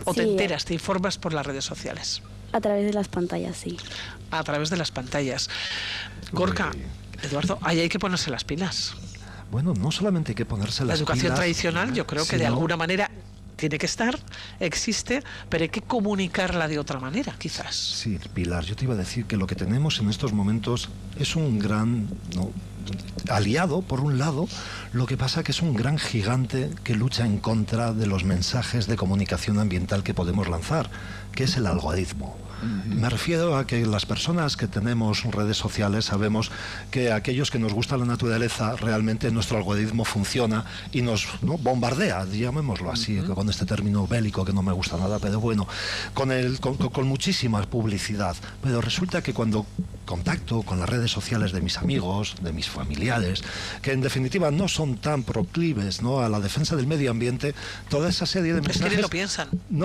¿O Sí, te enteras, te informas por las redes sociales? a través de las pantallas, sí. A través de las pantallas. Gorka, Eduardo, ahí hay que ponerse las pilas. Bueno, no solamente hay que ponerse La las educación pilas, tradicional, yo creo que de sino- alguna manera tiene que estar, existe, pero hay que comunicarla de otra manera, quizás. Sí, Pilar, yo te iba a decir que lo que tenemos en estos momentos es un gran, ¿no?, aliado, por un lado. Lo que pasa que es un gran gigante que lucha en contra de los mensajes de comunicación ambiental que podemos lanzar, que es el algoritmo. Me refiero a que las personas que tenemos redes sociales sabemos que aquellos que nos gusta la naturaleza, realmente nuestro algoritmo funciona y nos, ¿no?, bombardea, llamémoslo así, con este término bélico que no me gusta nada, pero bueno, con muchísima publicidad. Pero resulta que cuando contacto con las redes sociales de mis amigos, de mis familiares, que en definitiva no son tan proclives, ¿no?, a la defensa del medio ambiente, toda esa serie de Es que mensajes ni lo piensan. no